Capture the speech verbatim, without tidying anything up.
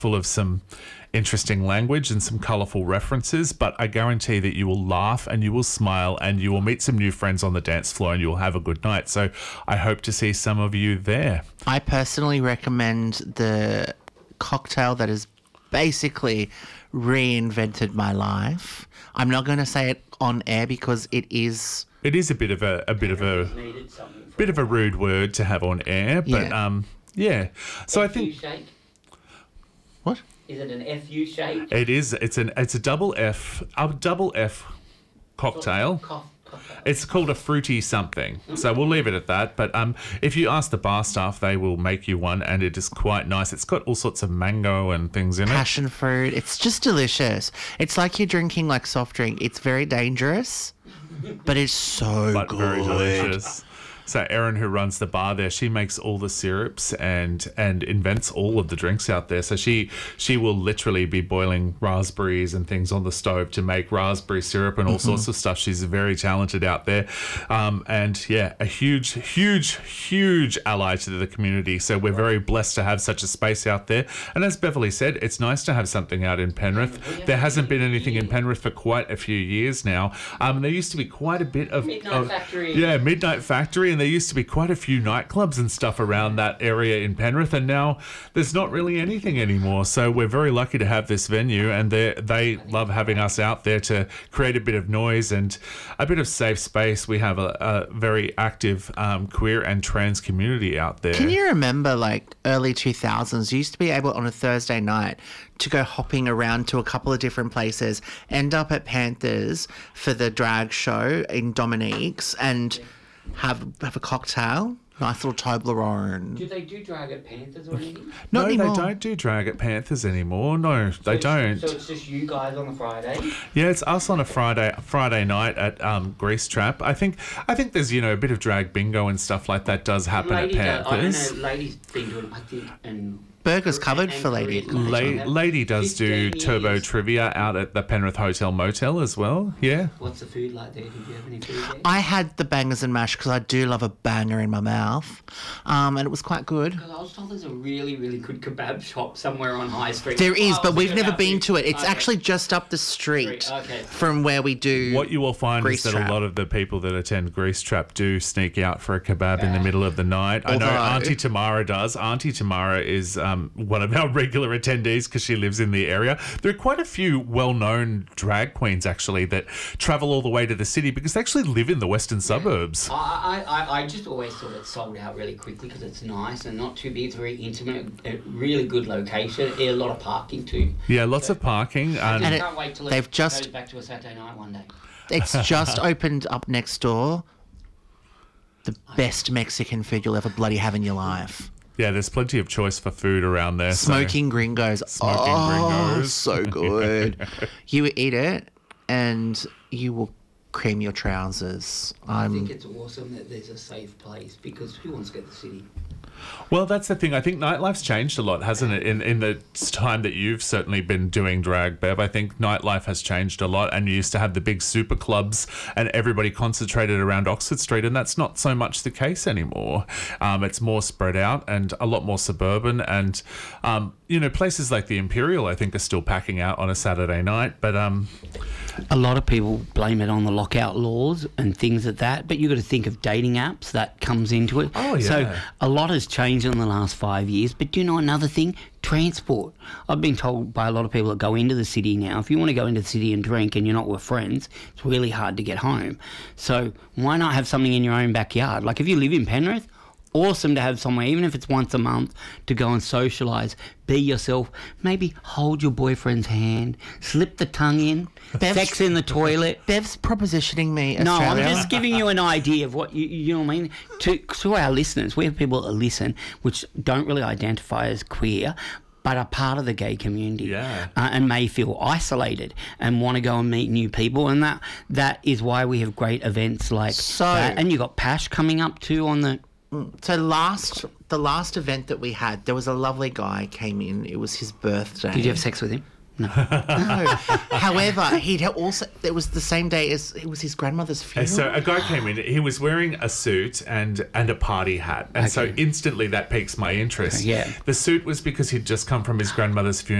full of some interesting language and some colourful references, but I guarantee that you will laugh and you will smile and you will meet some new friends on the dance floor and you will have a good night. So I hope to see some of you there. I personally recommend the cocktail that has basically reinvented my life. I'm not going to say it on air because it is... It is a bit of a, a bit of a bit of a rude word to have on air, but Yeah. um, yeah. So I think shake? What? Is it an F U shake? it is. It's an it's a double F a double F cocktail. Cough, cough. It's called a fruity something. So we'll leave it at that. But um, if you ask the bar staff, they will make you one, and it is quite nice. It's got all sorts of mango and things in it. Passion fruit. It's just delicious. It's like you're drinking like soft drink. It's very dangerous, but it's so But good. very delicious. So Erin, who runs the bar there, she makes all the syrups and and invents all of the drinks out there. So she she will literally be boiling raspberries and things on the stove to make raspberry syrup and all Mm-hmm. sorts of stuff. She's very talented out there. Um, and yeah, a huge, huge, huge ally to the community. So we're very blessed to have such a space out there. And as Beverly said, it's nice to have something out in Penrith. There hasn't been anything in Penrith for quite a few years now. Um, there used to be quite a bit of... Midnight of- Factory. Yeah, Midnight Factory, and there used to be quite a few nightclubs and stuff around that area in Penrith, and now there's not really anything anymore. So we're very lucky to have this venue, and they they love having us out there to create a bit of noise and a bit of safe space. We have a, a very active um, queer and trans community out there. Can you remember, like, early two thousands, you used to be able on a Thursday night to go hopping around to a couple of different places, end up at Panthers for the drag show in Dominique's and have have a cocktail, nice little Toblerone. Do they do drag at Panthers or anything? Not no, anymore. they don't do drag at Panthers anymore. No, they So it's- don't. So it's just you guys on the Friday? Yeah, it's us on a Friday Friday night at um, Grease Trap. I think I think there's you know a bit of drag bingo and stuff like that does happen Lady at does, I don't Panthers. know, Lady's been doing, I think, and... Burgers covered and for Lady. Korean La- culture. Lady does do fifteen turbo years. trivia out at the Penrith Hotel Motel as well. Yeah. What's the food like there? Did you have any food there? I had the bangers and mash because I do love a banger in my mouth, um, and it was quite good. Because I was told there's a really, really good kebab shop somewhere on High Street. There is, Oh, but we've never about been you. to it. It's Okay. actually just up the street Street, okay. from where we do. What you will find Grease is that Trap. a lot of the people that attend Grease Trap do sneak out for a kebab in the middle of the night. I know Although- Auntie Tamara does. Auntie Tamara is um, one of our regular attendees because she lives in the area. There are quite a few well-known drag queens actually that travel all the way to the city because they actually live in the western suburbs. I, I, I- I just always thought it sold out really quickly because it's nice and not too big. It's very intimate, a really good location, a lot of parking too. Yeah, lots of parking. I And And it- can't wait till they've it just- goes back to a Saturday night one day. It's just opened up next door. The best Mexican food you'll ever bloody have in your life. yeah, there's plenty of choice for food around there. so- Smoking gringos. Smoking oh, Gringos. so good. You eat it and you will cream your trousers. I I'm think it's awesome that there's a safe place because who wants to get the city? Well, that's the thing. I think nightlife's changed a lot, hasn't it? In in the time that you've certainly been doing drag, Bev, I think nightlife has changed a lot. And you used to have the big super clubs, and everybody concentrated around Oxford Street, and that's not so much the case anymore. Um, it's more spread out and a lot more suburban, and um, you know, places like the Imperial, I think, are still packing out on a Saturday night. But um, A lot of people blame it on the lockout laws and things like that, but you've got to think of dating apps that comes into it. Oh, yeah. So a lot has changed in the last five years. But do you know another thing? Transport. I've been told by a lot of people that go into the city now, if you want to go into the city and drink and you're not with friends, it's really hard to get home. So why not have something in your own backyard? Like if you live in Penrith, awesome to have somewhere, even if it's once a month, to go and socialise, be yourself, maybe hold your boyfriend's hand, slip the tongue in, Bev's- sex in the toilet. Bev's propositioning me. No, I'm Australia. just giving you an idea of what you, you know what I mean. To to our listeners, we have people that listen which don't really identify as queer, but are part of the gay community, Yeah. uh, and may feel isolated and want to go and meet new people, and that that is why we have great events like So- that. And you got Pash coming up too on the. So last the last event that we had, there was a lovely guy came in. It was his birthday. Did you have sex with him? No. However, he'd ha- also, it was the same day as it was his grandmother's funeral. And so a guy came in, he was wearing a suit and, and a party hat. And so Okay. instantly that piques my interest. Yeah. The suit was because he'd just come from his grandmother's funeral.